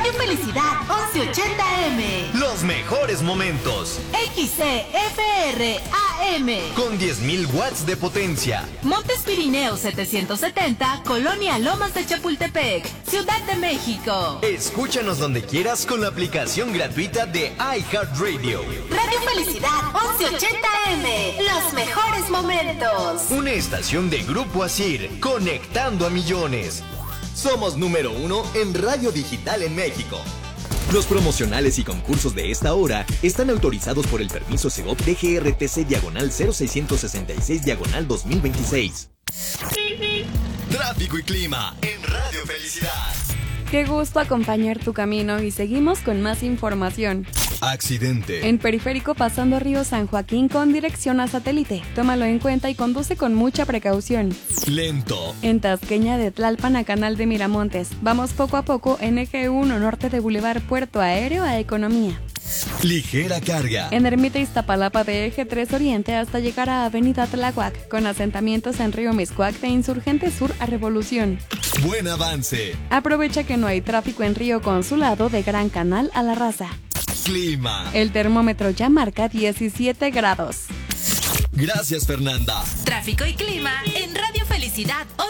Radio Felicidad 1180M. Los mejores momentos. XCFR AM. Con 10.000 watts de potencia. Montes Pirineos 770, Colonia Lomas de Chapultepec, Ciudad de México. Escúchanos donde quieras con la aplicación gratuita de iHeartRadio. Radio Felicidad 1180M. Los mejores momentos. Una estación de Grupo Asir, conectando a millones. Somos número 1 en radio digital en México. Los promocionales y concursos de esta hora están autorizados por el permiso Segov DGRTC/00666/2026. Tráfico y clima en Radio Felicidad. Qué gusto acompañar tu camino y seguimos con más información. Accidente. En Periférico pasando Río San Joaquín con dirección a Satélite. Tómalo en cuenta y conduce con mucha precaución. Lento. En Tasqueña de Tlalpan a Canal de Miramontes. Vamos poco a poco en Eje 1 norte de Boulevard Puerto Aéreo a Economía. Ligera carga. En Ermita Iztapalapa de Eje 3 Oriente hasta llegar a Avenida Tláhuac, con asentamientos en Río Miscuac de Insurgente Sur a Revolución. Buen avance. Aprovecha que no hay tráfico en Río Consulado de Gran Canal a La Raza. Clima. El termómetro ya marca 17 grados. Gracias, Fernanda. Tráfico y clima en Radio Felicidad